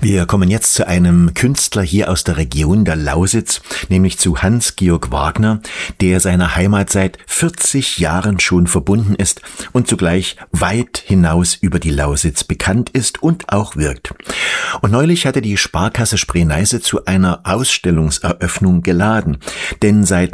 Wir kommen jetzt zu einem Künstler hier aus der Region der Lausitz, nämlich zu Hans-Georg Wagner, der seiner Heimat seit 40 Jahren schon verbunden ist und zugleich weit hinaus über die Lausitz bekannt ist und auch wirkt. Und neulich hatte die Sparkasse Spree-Neiße zu einer Ausstellungseröffnung geladen, denn seit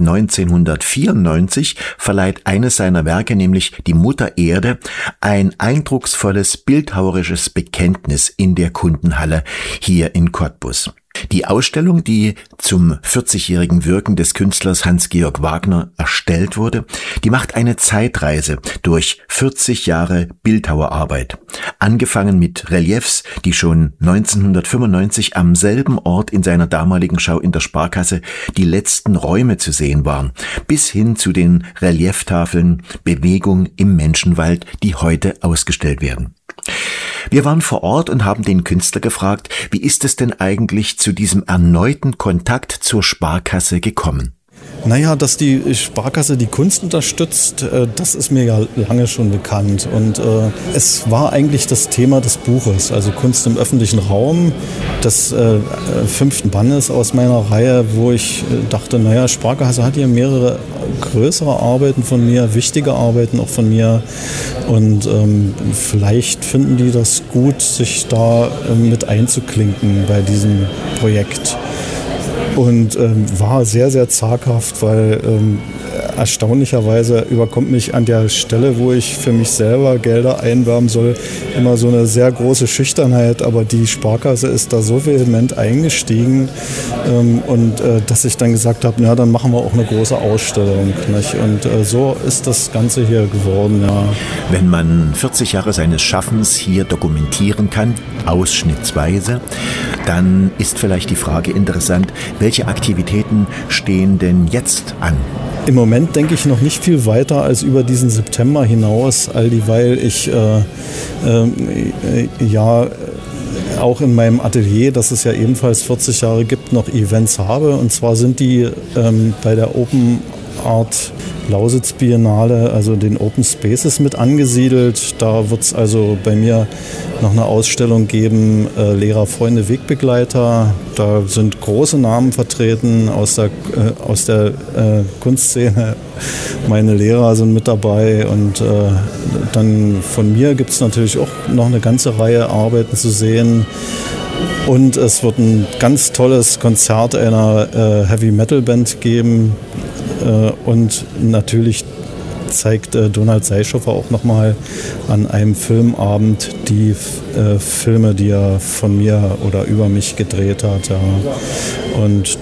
1994 verleiht eines seiner Werke, nämlich die Mutter Erde, ein eindrucksvolles bildhauerisches Bekenntnis in der Kundenhalle hier in Cottbus. Die Ausstellung, die zum 40-jährigen Wirken des Künstlers Hans-Georg Wagner erstellt wurde, die macht eine Zeitreise durch 40 Jahre Bildhauerarbeit. Angefangen mit Reliefs, die schon 1995 am selben Ort in seiner damaligen Schau in der Sparkasse die letzten Räume zu sehen waren, bis hin zu den Relieftafeln Bewegung im Menschenwald, die heute ausgestellt werden. Wir waren vor Ort und haben den Künstler gefragt, wie ist es denn eigentlich zu diesem erneuten Kontakt zur Sparkasse gekommen? Naja, dass die Sparkasse die Kunst unterstützt, das ist mir ja lange schon bekannt. Und es war eigentlich das Thema des Buches, also Kunst im öffentlichen Raum, des 5. Bandes aus meiner Reihe, wo ich dachte, naja, Sparkasse hat hier mehrere größere Arbeiten von mir, wichtige Arbeiten auch von mir. Und vielleicht finden die das gut, sich da mit einzuklinken bei diesem Projekt. Und war sehr, sehr zaghaft, weil erstaunlicherweise überkommt mich an der Stelle, wo ich für mich selber Gelder einwerben soll, immer so eine sehr große Schüchternheit. Aber die Sparkasse ist da so vehement eingestiegen dass ich dann gesagt habe, na, dann machen wir auch eine große Ausstellung. Nicht? Und so ist das Ganze hier geworden. Ja. Wenn man 40 Jahre seines Schaffens hier dokumentieren kann, ausschnittsweise, dann ist vielleicht die Frage interessant, welche Aktivitäten stehen denn jetzt an? Im Moment denke ich noch nicht viel weiter als über diesen September hinaus, all dieweil ich auch in meinem Atelier, das es ja ebenfalls 40 Jahre gibt, noch Events habe. Und zwar sind die bei der Open Art Lausitz Biennale, also den Open Spaces, mit angesiedelt. Da wird es also bei mir noch eine Ausstellung geben, Lehrer, Freunde, Wegbegleiter. Da sind große Namen vertreten aus der Kunstszene. Meine Lehrer sind mit dabei und dann von mir gibt es natürlich auch noch eine ganze Reihe Arbeiten zu sehen. Und es wird ein ganz tolles Konzert einer Heavy-Metal-Band geben. Und natürlich zeigt Donald Seischhofer auch nochmal an einem Filmabend die Filme, die er von mir oder über mich gedreht hat. Ja. Und